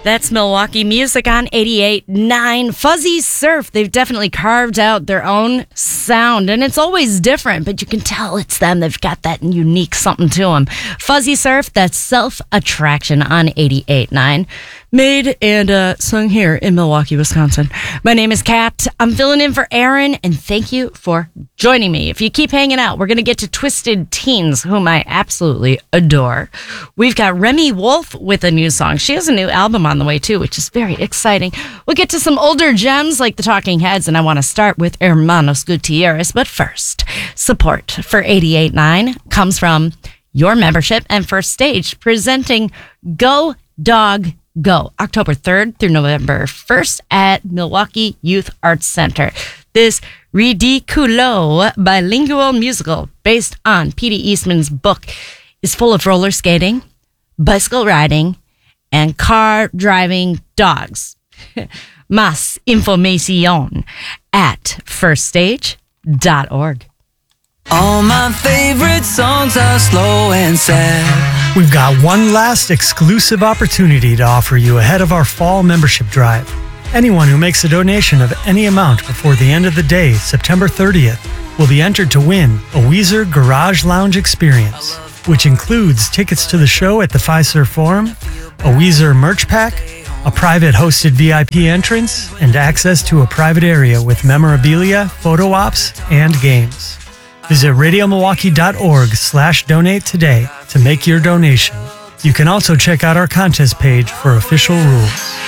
That's Milwaukee music on 88.9. Fuzzy Surf, they've definitely carved out their own sound, and it's always different, but you can tell it's them. They've got that unique something to them. Fuzzy Surf, that's Self-Attraction on 88.9. Made and sung here in Milwaukee, Wisconsin. My name is Kat. I'm filling in for Aaron, and thank you for joining me. If you keep hanging out, we're going to get to Twisted Teens, whom I absolutely adore. We've got Remi Wolf with a new song. She has a new album on the way, too, which is very exciting. We'll get to some older gems like the Talking Heads, and I want to start with Hermanos Gutierrez. But first, support for 88.9 comes from your membership and First Stage presenting Go Dog Go, October 3rd through November 1st at Milwaukee Youth Arts Center. This Ridiculo bilingual musical based on P.D. Eastman's book is full of roller skating, bicycle riding, and car driving dogs. Más información at firststage.org. All my favorite songs are slow and sad. We've got one last exclusive opportunity to offer you ahead of our fall membership drive. Anyone who makes a donation of any amount before the end of the day, September 30th, will be entered to win a Weezer Garage Lounge experience, which includes tickets to the show at the Fiserv Forum, a Weezer merch pack, a private hosted VIP entrance, and access to a private area with memorabilia, photo ops, and games. Visit radiomilwaukee.org/donate today to make your donation. You can also check out our contest page for official rules.